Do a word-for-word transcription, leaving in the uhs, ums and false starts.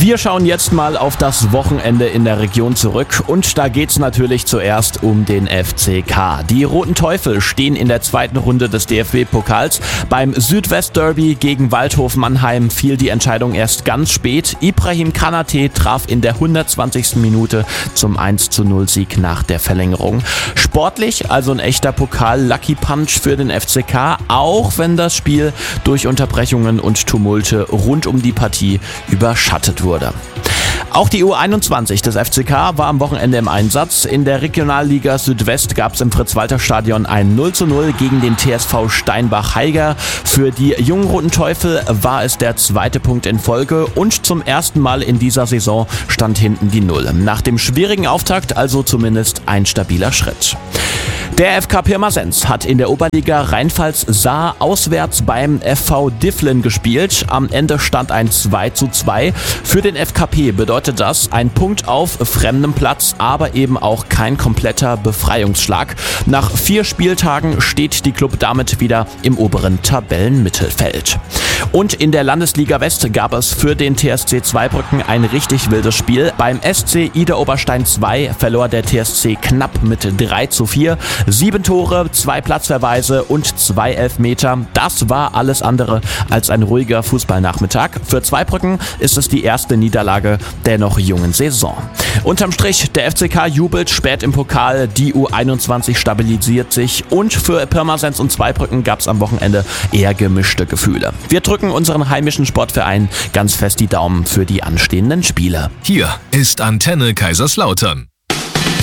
Wir schauen jetzt mal auf das Wochenende in der Region zurück und da geht's natürlich zuerst um den F C K. Die Roten Teufel stehen in der zweiten Runde des D F B-Pokals. Beim Südwest-Derby gegen Waldhof Mannheim fiel die Entscheidung erst ganz spät. Ibrahim Kanate traf in der hundertzwanzigsten Minute zum eins zu null Sieg nach der Verlängerung. Sportlich also ein echter Pokal-Lucky Punch für den F C K, auch wenn das Spiel durch Unterbrechungen und Tumulte rund um die Partie überschattet wurde. Auch die U einundzwanzig des F C K war am Wochenende im Einsatz. In der Regionalliga Südwest gab es im Fritz-Walter-Stadion ein null zu null gegen den T S V Steinbach-Heiger. Für die jungen Roten Teufel war es der zweite Punkt in Folge und zum ersten Mal in dieser Saison stand hinten die Null. Nach dem schwierigen Auftakt also zumindest ein stabiler Schritt. Der F K Pirmasens hat in der Oberliga Rheinpfalz-Saar auswärts beim F V Difflen gespielt. Am Ende stand ein zwei zu zwei. Für den F K P bedeutet das ein Punkt auf fremdem Platz, aber eben auch kein kompletter Befreiungsschlag. Nach vier Spieltagen steht die Club damit wieder im oberen Tabellenmittelfeld. Und in der Landesliga West gab es für den T S C Zweibrücken ein richtig wildes Spiel. Beim S C Ida Oberstein zwei verlor der T S C knapp mit drei zu vier. Sieben Tore, zwei Platzverweise und zwei Elfmeter. Das war alles andere als ein ruhiger Fußballnachmittag. Für Zweibrücken ist es die erste Niederlage der noch jungen Saison. Unterm Strich, der F C K jubelt spät im Pokal, die U einundzwanzig stabilisiert sich und für Pirmasens und Zweibrücken gab es am Wochenende eher gemischte Gefühle. Wir drücken unseren heimischen Sportverein ganz fest die Daumen für die anstehenden Spiele. Hier ist Antenne Kaiserslautern.